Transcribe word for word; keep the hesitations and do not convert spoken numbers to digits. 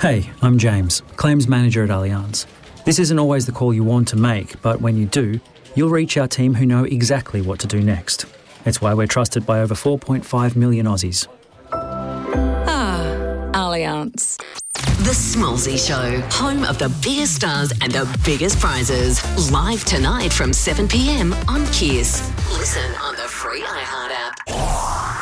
Hey, I'm James, Claims Manager at Allianz. This isn't always the call you want to make, but when you do, you'll reach our team who know exactly what to do next. It's why we're trusted by over four point five million Aussies. Ah, Allianz. The Smallsy Show, home of the biggest stars and the biggest prizes. Live tonight from seven p m on Kiss. Listen on the free iHeart app.